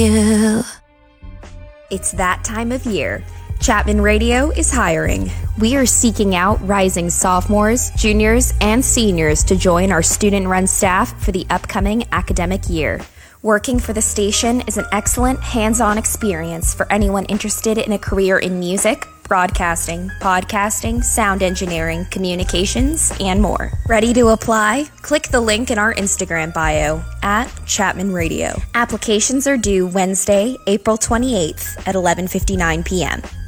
It's that time of year. Chapman Radio is hiring. We are seeking out rising sophomores, juniors, and seniors to join our student-run staff for the upcoming academic year. Working for the station is an excellent hands-on experience for anyone interested in a career in music, broadcasting, podcasting, sound engineering, communications, and more. Ready to apply? Click the link in our Instagram bio at Chapman Radio. Applications are due Wednesday, April 28th at 11:59 p.m.